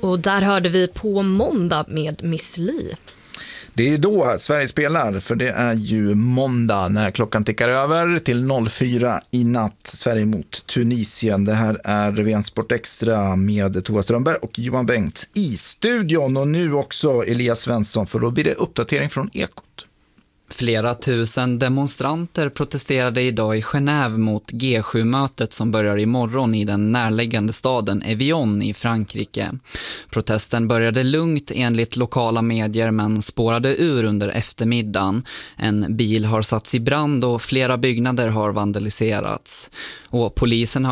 Och där hörde vi På måndag med Miss Li. Det är då Sverige spelar, för det är ju måndag när klockan tickar över till 04 i natt. Sverige mot Tunisien. Det här är VN Sport Extra med Tova Strömberg och Johan Bengt i studion. Och nu också Elias Svensson, för då blir det uppdatering från Ekot. Flera tusen demonstranter protesterade idag i Genève mot G7-mötet som börjar imorgon i den närliggande staden Evian i Frankrike. Protesten började lugnt enligt lokala medier men spårade ur under eftermiddagen. En bil har satts i brand och flera byggnader har vandaliserats. Och polisen har